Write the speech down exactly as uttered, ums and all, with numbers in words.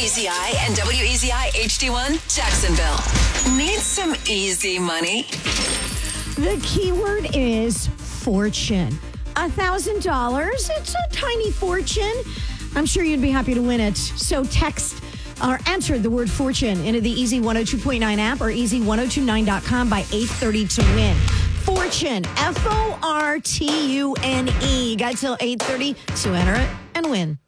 Z I and W E Z I H D one, Jacksonville. Need some easy money? The keyword is fortune. A thousand dollars. It's a tiny fortune. I'm sure you'd be happy to win it. So text or enter the word fortune into the Easy one oh two point nine app or easy ten twenty-nine dot com by eight thirty to win. Fortune. F O R T U N E. Got till eight thirty to enter it and win.